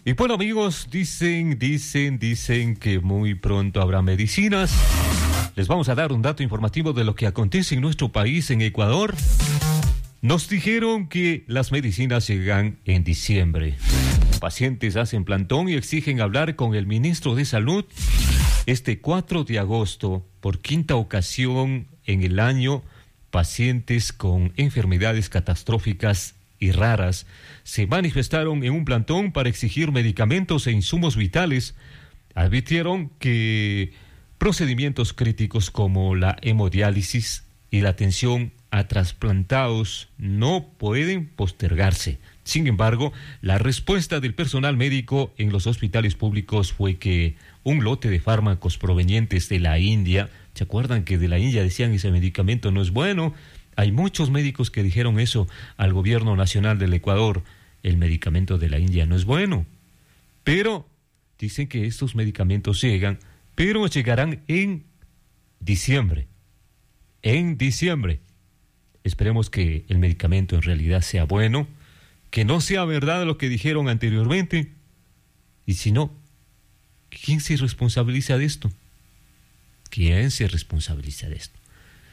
Y bueno, amigos, dicen que muy pronto habrá medicinas. Les vamos a dar un dato informativo de lo que acontece en nuestro país, en Ecuador. Nos dijeron que las medicinas llegan en diciembre. Pacientes hacen plantón y exigen hablar con el ministro de Salud. Este 4 de agosto, por quinta ocasión en el año, pacientes con enfermedades catastróficas y raras se manifestaron en un plantón para exigir medicamentos e insumos vitales. Advirtieron que procedimientos críticos como la hemodiálisis y la atención a trasplantados no pueden postergarse. Sin embargo, la respuesta del personal médico en los hospitales públicos fue que un lote de fármacos provenientes de la India, ¿se acuerdan que de la India decían ese medicamento no es bueno? Hay muchos médicos que dijeron eso al gobierno nacional del Ecuador. El medicamento de la India no es bueno. Pero dicen que estos medicamentos llegan, pero llegarán en diciembre. En diciembre. Esperemos que el medicamento en realidad sea bueno, que no sea verdad lo que dijeron anteriormente. Y si no, ¿quién se responsabiliza de esto? ¿Quién se responsabiliza de esto?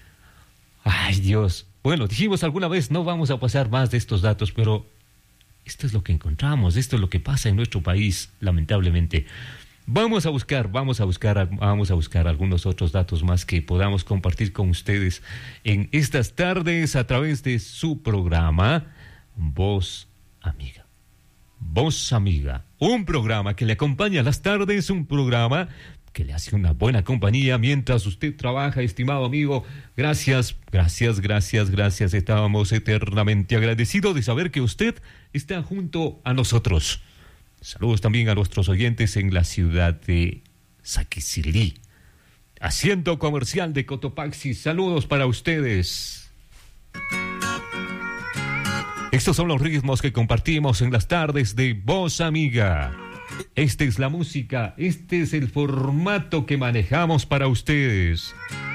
Ay, Dios. Bueno, dijimos alguna vez, no vamos a pasar más de estos datos, pero esto es lo que encontramos, esto es lo que pasa en nuestro país, lamentablemente. Vamos a buscar algunos otros datos más que podamos compartir con ustedes en estas tardes a través de su programa Voz Amiga. Voz Amiga, un programa que le acompaña las tardes, un programa que le hace una buena compañía mientras usted trabaja, estimado amigo. Gracias. Estábamos eternamente agradecidos de saber que usted está junto a nosotros. Saludos también a nuestros oyentes en la ciudad de Saquicilí. Asiento comercial de Cotopaxi, saludos para ustedes. Estos son los ritmos que compartimos en las tardes de Voz Amiga. Esta es la música, este es el formato que manejamos para ustedes.